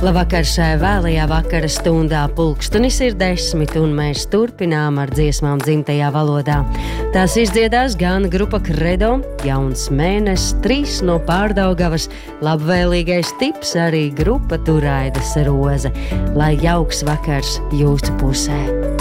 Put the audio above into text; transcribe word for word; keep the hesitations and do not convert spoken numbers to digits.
Labvakar šajā vēlajā vakara stundā. Pulkstenis ir desmit un mēs turpinām ar dziesmām dzimtajā valodā. Tās izdziedās gan grupa Kredo, Jauns mēnesis, trīs no Pārdaugavas, labvēlīgais tips arī grupa Turaidas roze. Lai jauks vakars jūsu pusē!